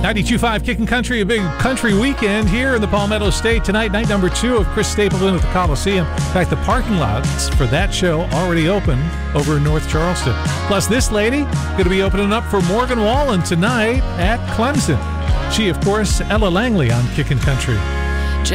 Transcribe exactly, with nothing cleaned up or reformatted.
ninety-two point five Kickin' Country, a big country weekend here in the Palmetto State. Tonight, night number two of Chris Stapleton at the Coliseum. In fact, the parking lots for that show already open over in North Charleston. Plus, this lady going to be opening up for Morgan Wallen tonight at Clemson. She, of course, Ella Langley on Kickin' Country.